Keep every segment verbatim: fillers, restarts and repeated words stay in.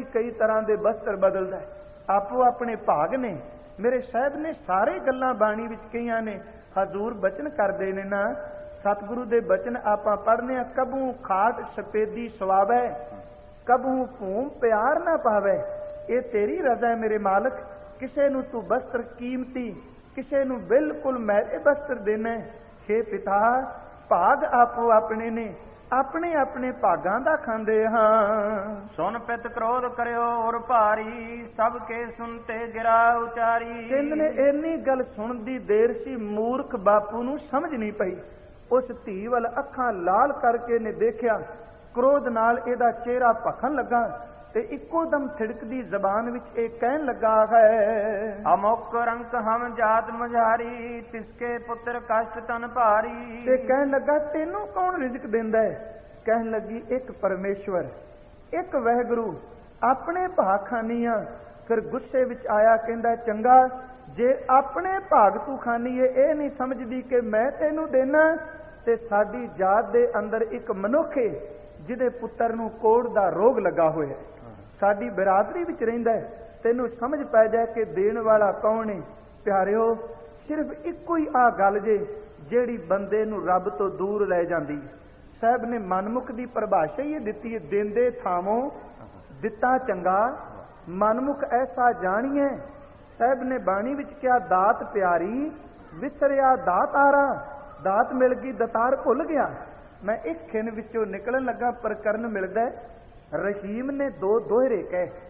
कई तरह के वस्त्र बदलता है, आपो अपने भाग ने। मेरे साहब ने सारे गल्लां बाणी विच कईयां ने। हजूर बचन करदे ने ना, सतगुरु दे बचन आपां पढ़ने, कबू खाट सफेदी सवावै, कबू भूम प्यार ना पावै। ये तेरी रजा है मेरे मालक, किसे नू तू वस्त्र कीमती, किसे नू बिल्कुल मैले वस्त्र देना। हे पिता, भाग आपो अपने ने, अपने अपने भागां दा खांदे हां। सुन पित क्रोध करियो और भारी, सबके सुनते गिरा उचारी। कहंदे ने इन्नी गल सुन दी देर सी, मूर्ख बापू नू समझ नहीं पई। उस धी वल अखां लाल करके ने देखिया, क्रोध नाल इहदा चेहरा भखन लगा ते इक्को दम थिड़कदी जबान विच एक कहन लगा है, अमुक रंक हम जात मझारी, तिसके पुत्र कष्ट तन भारी। ते कहन लगा तेनू कौन रिजक देंदा है? कहन लगी एक परमेश्वर, एक वाहिगुरू, अपने भाग खानियां। फिर गुस्से विच आया, कहंदा चंगा जे अपने भाग तू खानी है, ये नहीं समझदी कि मैं तेनू देना। ते साडी जात दे अंदर एक मनुख है जिहदे पुत्तर नू कोड़ दा रोग लगा होया, साडी बिरादरी विच रहिंदा है, तेनू समझ पै जाए कि देण वाला कौन है। प्यारिओ, सिर्फ इक्को ही आ गल जे जिहड़ी बंदे नू रब तो दूर लै जांदी। साहब ने मनमुख दी परिभाषा ही दित्ती है, देंदे थावों दिता चंगा, मनमुख ऐसा जानिए। साहब ने बाणी विच कहा, दात प्यारी विसरिया दातारा, दात मिल गई दतार भुल गया। मैं एक खिन विचों निकलन लगा, प्रकरण मिलदा है, रहीम ने दो दोहरे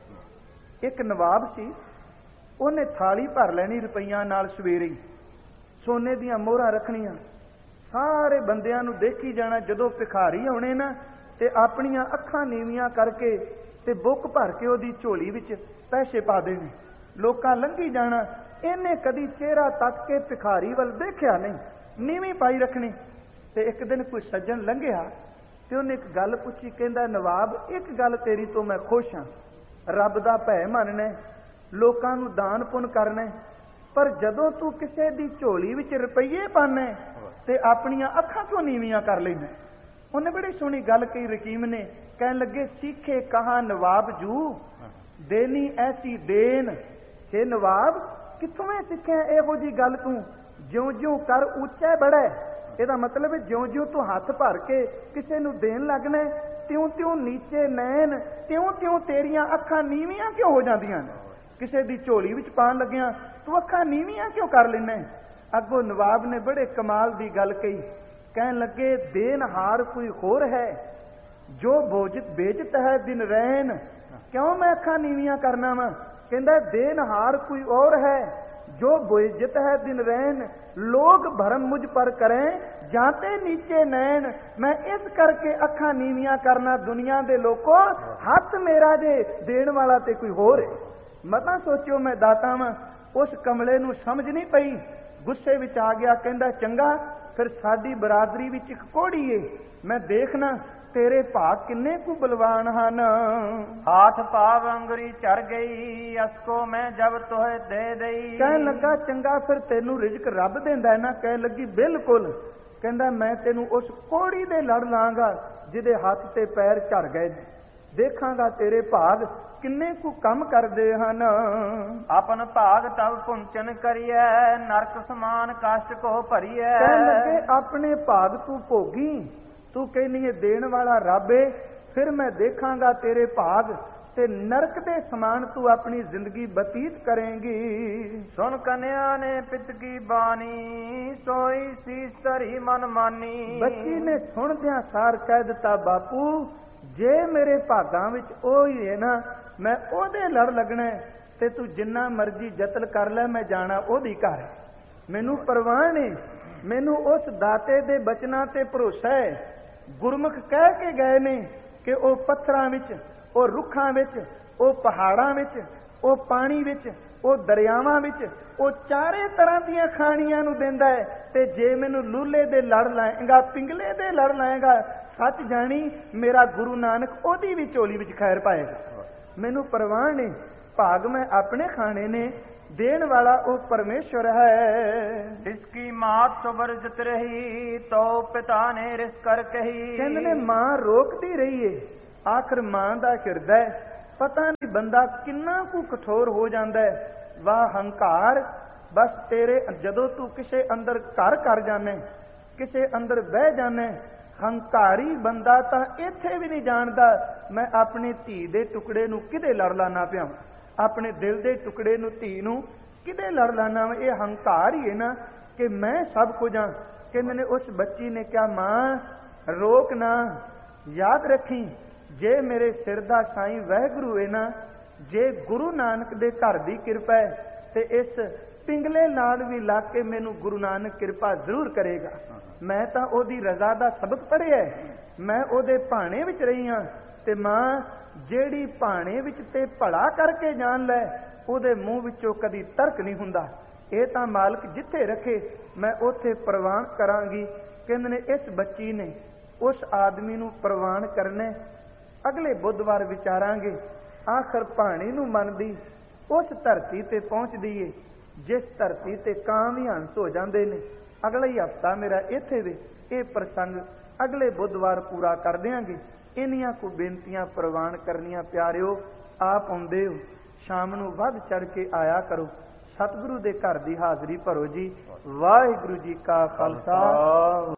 कहे। एक नवाब सी, उन्हें थाली भर लैनी रुपईयां नाल, सवेरे सोने दियां मोहरां रखनियां, सारे बंदियां नू देखी जाना। जदों भिखारी आउणे ना ते अपनियां अखां नीवियां करके ते बुक भर के ओदी झोली विच पैसे पा देने, लोकां लंघी जाना। इन्हें कदी चेहरा तक के भिखारी वल देखिया नहीं, नीवी पाई रखनी। ते एक दिन कोई सज्जन लंघिया ते उन्हें एक गल पूछी, कहंदा नवाब एक गल तेरी तो मैं खुश हाँ, रब दा भय मनना, लोकां नू दान पुण्य करना, पर जदों तू किसे दी झोली विच रुपये पाना ते अपनियां अखां क्यों नीवियां कर लेना। उन्हें बड़ी सोहनी गल कही रकीम ने, कहन लगे सीखे कहा नवाब जू, देनी ऐसी देन। हे नवाब, कित्थों मैं सीखिया इहो जी गल तू, ज्यों ज्यों कर उच्चा बड़ा। ਇਹਦਾ मतलब है ज्यों ज्यों तू हथ भर के किसी नू देन लगना, त्यों त्यों नीचे नैन, त्यों त्यों तेरियां अखां नीवियां क्यों हो जांदियां ने। किसी दी झोली विच पान लगिया तू अखां नीवियां क्यों कर लेना। अगों नवाब ने बड़े कमाल दी गल कही, कहन लगे देनहार कोई होर है, जो बोझत बेजत है दिन रैन, क्यों मैं अखां नीवियां करना वा। कहंदा देनहार कोई और है, जो बोझत है दिन रैन, लोग भरम मुझ पर करें जाते नीचे नैन। मैं इस करके अखां नीवियां करना, दुनिया दे लोगों हथ मेरा जे देण वाला ते कोई होर है। मता सोचियो मैं दाता वां। उस कमले नू समझ नहीं पई, गुस्से विच आ गया, कहंदा चंगा फिर साडी बरादरी विच इक कोड़ी है, मैं देखना तेरे भाग किन्ने कु बलवान हन। हाथ पाव अंगुरी चढ़ गई, असको मैं जब तोहे दे दई। कहन लगा चंगा फिर तेनू रिजक रब देंदा है ना। कह लगी बिल्कुल। कहंदा मैं तेनू उस कोड़ी दे लड़ लांगा जिहदे हाथ ते पैर झड़ गए, देखांगा तेरे भाग किन्ने कु कम करदे हन। अपन भाग तब पुंचन करिए, नरक समान कष्ट को भरिए। कहन लगे अपने भाग तू भोगी, तू कहनी है देण वाला रब है, फिर मैं देखांगा तेरे भाग ते नरक दे समान तू अपनी जिंदगी बतीत करेंगी। सुन कन्या ने पित की बानी, सोई सी सरी मन मानी। बच्ची ने सुन दिया सार कह दिता, बापू जे मेरे भागां विच ओ ही है ना, मैं ओदे लड़ लगना ते तू जिन्ना मर्जी जतन कर ले, मैं जाना ओदी घर, मैनू परवाह नहीं। मैनू उस दाते दे बचनां ते भरोसा है। गुरमुख कह के गए ने कि ओ पत्थरां विच, ओ रुखां विच, ओ पहाड़ां विच, ओ पानी विच, ओ दरियावां विच, ओ चारे तरह दीयां खाणियां नू देंदा है। ते जे मैनू लूले दे लड़ लाएगा, पिंगले दे लड़ लाएगा, सच जानी मेरा गुरु नानक ओदी भी झोली विच खैर पाएगा। मैनू परवाह नहीं, भाग मैं अपने खाने ने, देन वाला वो परमेश्वर है। इसकी मात सुबरजत रही, तो पिता ने रिस कर कही। कहंदे ने मां रोकती रही है, आखिर मां दा हिरदा ਪਤਾ ਨਹੀਂ ਬੰਦਾ ਕਿੰਨਾ ਕੁ ਕਠੋਰ ਹੋ ਜਾਂਦਾ ਹੈ। ਵਾਹ ਹੰਕਾਰ, ਬਸ ਤੇਰੇ ਜਦੋਂ ਤੂੰ ਕਿਸੇ ਅੰਦਰ ਘਰ ਕਰ ਜਾਣੇ, ਕਿਸੇ ਅੰਦਰ ਬਹਿ ਜਾਣੇ, ਹੰਕਾਰੀ ਬੰਦਾ ਤਾਂ ਇੱਥੇ ਵੀ ਨਹੀਂ ਜਾਣਦਾ ਮੈਂ ਆਪਣੀ ਧੀ ਦੇ ਟੁਕੜੇ ਨੂੰ ਕਿਹਦੇ ਲੜ ਲਾਣਾ ਪਿਆ, ਆਪਣੇ ਦਿਲ ਦੇ ਟੁਕੜੇ ਨੂੰ, ਧੀ ਨੂੰ ਕਿਹਦੇ ਲੜ ਲਾਣਾ। ਇਹ ਹੰਕਾਰ ਹੀ ਹੈ ਨਾ ਕਿ ਮੈਂ ਸਭ ਕੁਝ ਹਾਂ। ਕਹਿੰਦੇ ਨੇ ਉਸ ਬੱਚੀ ਨੇ ਕਿਹਾ, ਮਾਂ ਰੋਕ ਨਾ, ਯਾਦ ਰੱਖੀ ਜੇ ਮੇਰੇ ਸਿਰ ਦਾ ਸਾਈਂ ਵਾਹਿਗੁਰੂ ਹੈ ਨਾ, ਜੇ ਗੁਰੂ ਨਾਨਕ ਦੇ ਘਰ ਦੀ ਕਿਰਪਾ ਹੈ ਤੇ ਇਸ ਪਿੰਗਲੇ ਨਾਲ ਵੀ ਲਾ ਕੇ ਮੈਨੂੰ ਗੁਰੂ ਨਾਨਕ ਕਿਰਪਾ ਜ਼ਰੂਰ ਕਰੇਗਾ। ਮੈਂ ਤਾਂ ਉਹਦੀ ਰਜ਼ਾ ਦਾ ਸਬਕ ਪੜ੍ਹਿਆ, ਮੈਂ ਉਹਦੇ ਭਾਣੇ ਵਿੱਚ ਰਹੀ ਹਾਂ। ਤੇ ਮਾਂ ਜਿਹੜੀ ਭਾਣੇ ਵਿੱਚ ਤੇ ਭਲਾ ਕਰਕੇ ਜਾਣ ਲੈ, ਉਹਦੇ ਮੂੰਹ ਵਿੱਚੋਂ ਕਦੀ ਤਰਕ ਨਹੀਂ ਹੁੰਦਾ। ਇਹ ਤਾਂ ਮਾਲਕ ਜਿੱਥੇ ਰੱਖੇ ਮੈਂ ਉੱਥੇ ਪ੍ਰਵਾਨ ਕਰਾਂਗੀ। ਕਹਿੰਦੇ ਨੇ ਇਸ ਬੱਚੀ ਨੇ ਉਸ ਆਦਮੀ ਨੂੰ ਪ੍ਰਵਾਨ ਕਰਨੇ। ਅਗਲੇ ਬੁੱਧਵਾਰ ਵਿਚਾਰਾਂਗੇ। ਆਖਰ ਭਾਣੇ ਨੂੰ ਮੰਨਦੀ ਉਸ ਧਰਤੀ ਤੇ ਪਹੁੰਚਦੀ ਏ ਜਿਸ ਧਰਤੀ ਤੇ ਕਾਂ ਵੀ ਹੰਸ ਹੋ ਜਾਂਦੇ ਨੇ। ਅਗਲਾ ਹੀ ਹਫਤਾ ਮੇਰਾ ਇੱਥੇ ਵੇ ਇਹ ਪ੍ਰਸੰਗ ਅਗਲੇ ਬੁੱਧਵਾਰ ਪੂਰਾ ਕਰ ਦਿਆਂਗੇ। ਇੰਨੀਆਂ ਕੁ ਬੇਨਤੀਆਂ ਪ੍ਰਵਾਨ ਕਰਨੀਆਂ। ਪਿਆਰਿਓ, ਆਪ ਆਉਂਦੇ ਹੋ, ਸ਼ਾਮ ਨੂੰ ਵੱਧ ਚੜ ਕੇ ਆਇਆ ਕਰੋ। ਸਤਿਗੁਰੂ ਦੇ ਘਰ ਦੀ ਹਾਜ਼ਰੀ ਭਰੋ ਜੀ। ਵਾਹਿਗੁਰੂ ਜੀ ਕਾ ਖਾਲਸਾ